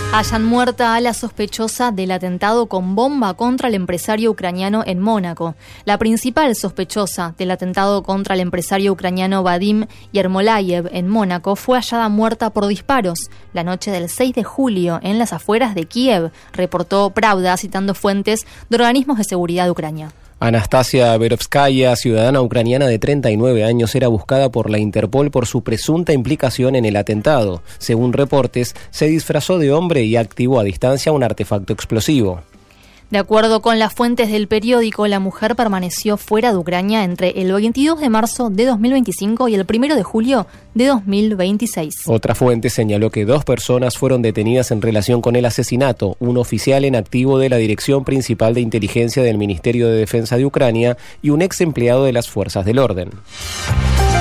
Hallan muerta a la sospechosa del atentado con bomba contra el empresario ucraniano en Mónaco. La principal sospechosa del atentado contra el empresario ucraniano Vadim Yermolayev en Mónaco fue hallada muerta por disparos la noche del 6 de julio en las afueras de Kiev, reportó Pravda citando fuentes de organismos de seguridad de Ucrania. Anastasia Verovskaya, ciudadana ucraniana de 39 años, era buscada por la Interpol por su presunta implicación en el atentado. Según reportes, se disfrazó de hombre y activó a distancia un artefacto explosivo. De acuerdo con las fuentes del periódico, la mujer permaneció fuera de Ucrania entre el 22 de marzo de 2025 y el 1 de julio de 2026. Otra fuente señaló que 2 personas fueron detenidas en relación con el asesinato, un oficial en activo de la Dirección Principal de Inteligencia del Ministerio de Defensa de Ucrania y un ex empleado de las Fuerzas del Orden.